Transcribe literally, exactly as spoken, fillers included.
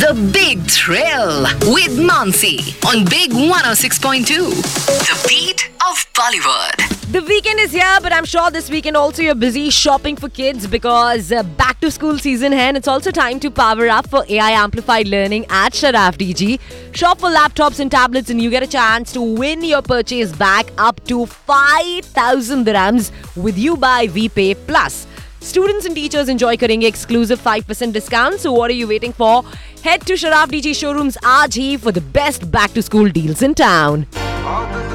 The Big Thrill with Mansi on Big one oh six point two. The beat of Bollywood. The weekend is here, but I'm sure this weekend also you're busy shopping for kids because uh, back to school season hai, and it's also time to power up for A I amplified learning at Sharaf D G. Shop for laptops and tablets and you get a chance to win your purchase back up to five thousand dirhams with You Buy VPay Plus. Students and teachers enjoy karenge exclusive five percent discount. So what are you waiting for? Head to Sharaf D G showrooms aaj hi for the best back to school deals in town.